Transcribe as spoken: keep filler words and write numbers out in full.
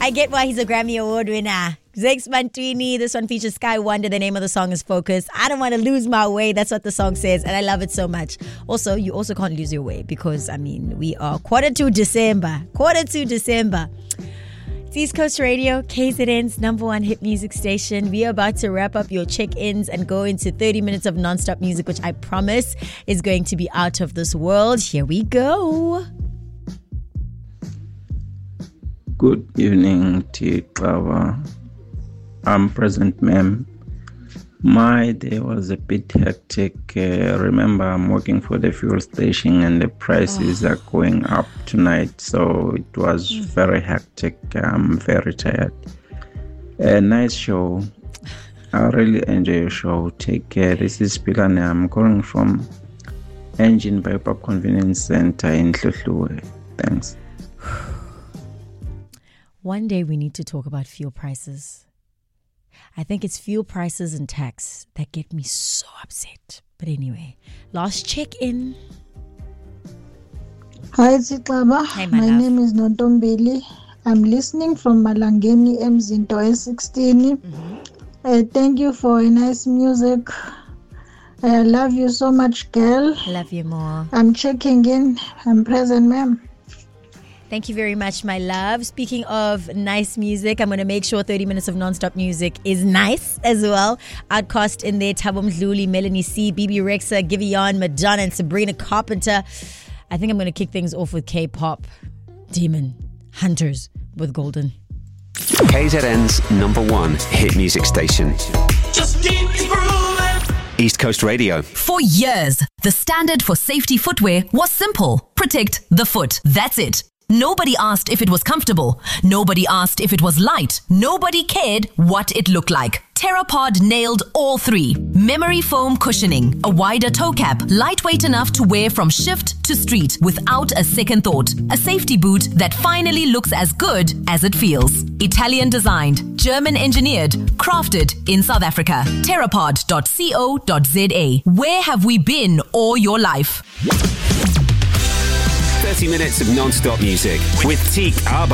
I get why he's a Grammy Award winner. Zakes Mantwini, this one features Sky Wonder. The name of the song is Focus. I don't want to lose my way. That's what the song says, and I love it so much. Also, you also can't lose your way because, I mean, we are quarter to December. Quarter to December. It's East Coast Radio, K Z N's number one hit music station. We are about to wrap up your check-ins and go into thirty minutes of non-stop music, which I promise is going to be out of this world. Here we go. Good evening, T. Clover. I'm present, ma'am. My day was a bit hectic. Uh, remember, I'm working for the fuel station and the prices oh. are going up tonight. So it was mm. very hectic. I'm very tired. A nice show. I really enjoy your show. Take care. This is Pilane. I'm calling from Engine Biopop Convenience Center in Hluhluwe. Thanks. One day we need to talk about fuel prices. I think it's fuel prices and tax that get me so upset. But anyway, last check-in. Hi, Ziklaba. Hey, my my love. name is Notombeli. I'm listening from Malangeni Mzinto S sixteen. Mm-hmm. Uh, thank you for nice music. I love you so much, girl. Love you more. I'm checking in. I'm present, ma'am. Thank you very much, my love. Speaking of nice music, I'm going to make sure thirty minutes of non-stop music is nice as well. Outcast in there, Thabo Mdluli, Melanie C, B B Rexa, Giveon, Madonna, and Sabrina Carpenter. I think I'm going to kick things off with K-pop. Demon Hunters with Golden. K Z N's number one hit music station. Just keep grooving. East Coast Radio. For years, the standard for safety footwear was simple. Protect the foot. That's it. Nobody asked if it was comfortable. Nobody asked if it was light. Nobody cared what it looked like. Terrapod nailed all three. Memory foam cushioning, a wider toe cap, lightweight enough to wear from shift to street without a second thought. A safety boot that finally looks as good as it feels. Italian designed, German engineered, crafted in South Africa. terrapod dot co dot za. Where have we been all your life? thirty minutes of non-stop music with Teak Arba.